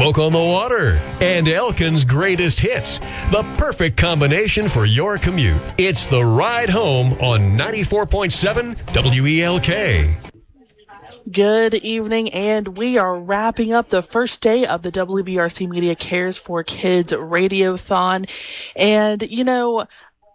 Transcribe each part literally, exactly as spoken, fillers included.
Smoke on the Water, and Elkin's Greatest Hits. The perfect combination for your commute. It's The Ride Home on ninety-four point seven W E L K. Good evening, and we are wrapping up the first day of the W B R C Media Cares for Kids Radiothon. And, you know,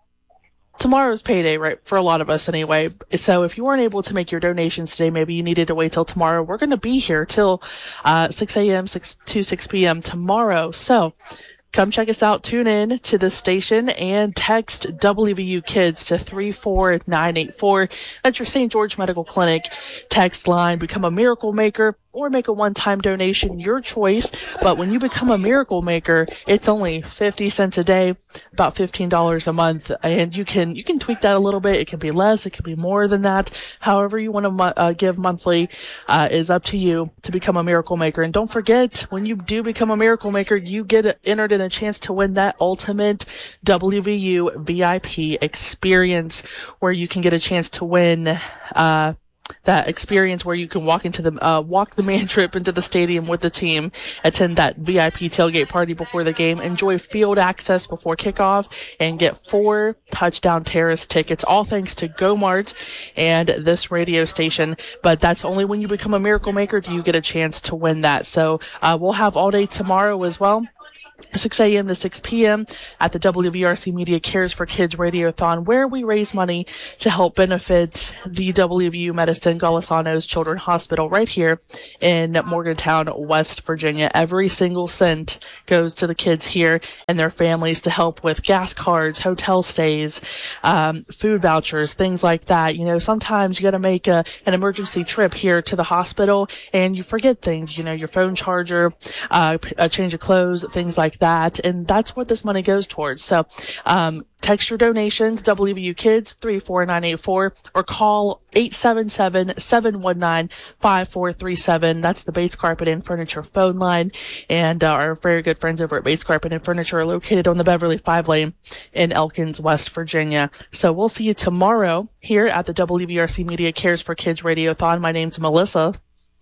tomorrow's payday, right, for a lot of us anyway. So if you weren't able to make your donations today, maybe you needed to wait till tomorrow. We're going to be here till uh, six a.m., six to six p.m. tomorrow. So come check us out. Tune in to the station and text W V U Kids to three four nine eight four. That's your Saint George Medical Clinic text line. Become a Miracle Maker or make a one-time donation, your choice. But when you become a Miracle Maker, it's only fifty cents a day, about fifteen dollars a month. And you can you can tweak that a little bit. It can be less. It can be more than that. However you want to uh, give monthly uh, is up to you to become a Miracle Maker. And don't forget, when you do become a Miracle Maker, you get entered in a chance to win that ultimate W V U V I P experience, where you can get a chance to win uh that experience where you can walk into the uh, walk the man trip into the stadium with the team, attend that V I P tailgate party before the game, enjoy field access before kickoff, and get four Touchdown Terrace tickets, all thanks to GoMart and this radio station. But that's only when you become a Miracle Maker do you get a chance to win that. So uh, we'll have all day tomorrow as well, six a.m. to six p.m. at the W B R C Media Cares for Kids Radiothon, where we raise money to help benefit the W V U Medicine Golisano's Children's Hospital right here in Morgantown, West Virginia. Every single cent goes to the kids here and their families to help with gas cards, hotel stays, um, food vouchers, things like that. You know, sometimes you got to make a, an emergency trip here to the hospital and you forget things, you know, your phone charger, uh, a change of clothes, things like that, and that's what this money goes towards. So um text your donations W V U Kids three four nine eight four or call eight seven seven, seven one nine, five four three seven. That's the Bates Carpet and Furniture phone line, and uh, our very good friends over at Bates Carpet and Furniture are located on the Beverly five lane in Elkins, West Virginia. So we'll see you tomorrow here at the W V R C Media Cares for Kids Radiothon. My name's Melissa.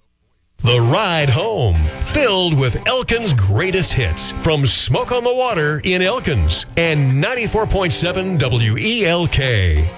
The Ride Home, filled with Elkin's Greatest Hits from Smoke on the Water in Elkins and ninety-four point seven W E L K.